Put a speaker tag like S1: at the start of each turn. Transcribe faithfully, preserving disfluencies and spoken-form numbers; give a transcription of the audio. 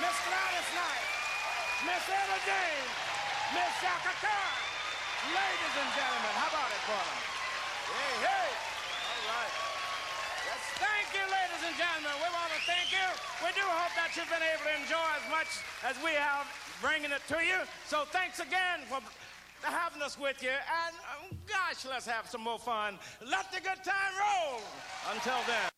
S1: Miss Gladys Knight, Miss Ella James, Miss Shaka Khan. Ladies and gentlemen, how about it for them? Hey, hey. All right. Yes, thank you, ladies and gentlemen. We want to thank you. We do hope that you've been able to enjoy as much as we have bringing it to you. So thanks again for having us with you. And, um, gosh, let's have some more fun. Let the good time roll. Until then.